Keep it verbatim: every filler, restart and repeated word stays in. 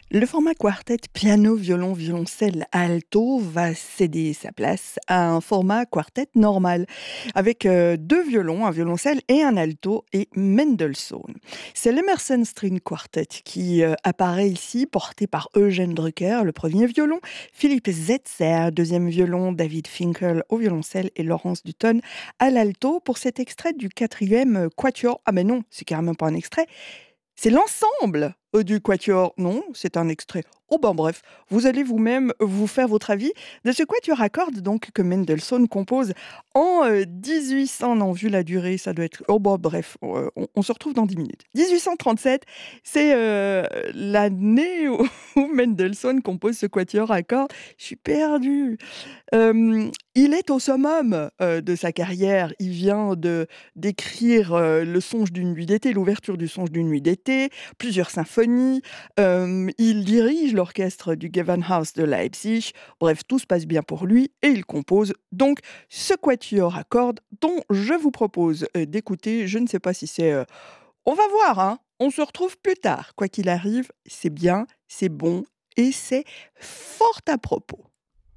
Le format quartet piano, violon, violoncelle, alto va céder sa place à un format quartet normal, avec euh, deux violons, un violoncelle et un alto et Mendelssohn. C'est l'Emerson String Quartet qui euh, apparaît ici, porté par Eugène Drucker, le premier violon, Philippe Zetzer, deuxième violon, David Finkel au violoncelle et Laurence Dutton à l'alto pour cet extrait du quatrième euh, quatuor. Ah mais non, c'est carrément pas un extrait, c'est l'ensemble euh, du quatuor. Non, c'est un extrait. Oh ben bref, vous allez vous-même vous faire votre avis de ce quatuor à cordes donc que Mendelssohn compose en euh, dix-huit cents. Non, vu la durée, ça doit être. Oh ben bref, euh, on, on se retrouve dans dix minutes. dix-huit cent trente-sept, c'est euh, l'année où, où Mendelssohn compose ce quatuor à cordes. Je suis perdue. Hem, il est au summum, heu, de sa carrière. Il vient de d'écrire, heu, le Songe d'une nuit d'été, l'ouverture du Songe d'une nuit d'été, plusieurs symphonies. Hem, il dirige l'orchestre du Gewandhaus de Leipzig. Bref, tout se passe bien pour lui et il compose donc ce quatuor à cordes dont je vous propose, heu, d'écouter. Je ne sais pas si c'est, heu on va voir, hein. On se retrouve plus tard. Quoi qu'il arrive, c'est bien, c'est bon et c'est fort à propos.